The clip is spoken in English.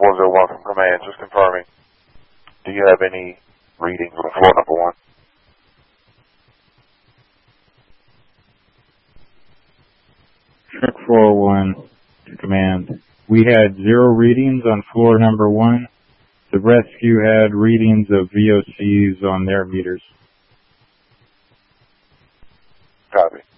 401 from command, just confirming. Do you have any readings on floor number 1? Truck 401 to command. We had 0 readings on floor number 1. The rescue had readings of VOCs on their meters. Copy.